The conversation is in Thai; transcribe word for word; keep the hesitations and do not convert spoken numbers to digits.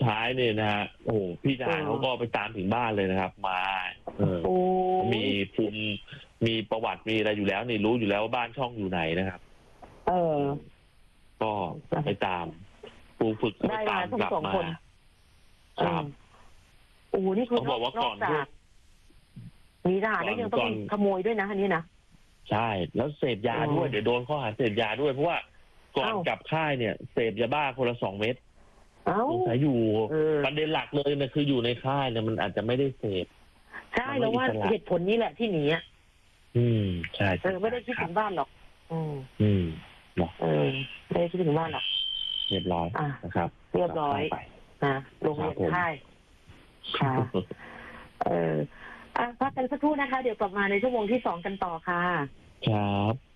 ท้ายเนี่ยนะฮะโอ้โหพี่ทหารเขาก็ไปตามถึงบ้านเลยนะครับมาเออมีภูมิมีประวัติมีอะไรอยู่แล้วนี่รู้อยู่แล้วว่าบ้านช่องอยู่ไหนนะครับเออก็ไปตามครูฝึกไปตามกลับมาครับโอ้นี่คือบอกว่าก่อนจากมีทหารแล้วยังต้องขโมยด้วยนะอันนี้นะใช่แล้วเสพยาด้วยเดี๋ยวโดนข้อหาเสพยาด้วยเพราะว่าก่อนกลับค่ายเนี่ยเสพยาบ้าคนละสองเม็ดสงสัยอยู่ประเด็นหลักเลยนะคืออยู่ในค่ายเนี่ยมันอาจจะไม่ได้เสพใช่แล้วว่าเหตุผลนี้แหละที่หนีอ่ะอืมใช่เออไม่ได้คิดถึงบ้านหรอกอืมอืมเออไม่ได้คิดถึงบ้านหรอกเรียบร้อยนะครับเรียบร้อยนะโรงเรียนค่ายค่ะเอออ่ะพักกันสักครู่นะคะเดี๋ยวกลับมาในชั่วโมงที่สองกันต่อค่ะครับ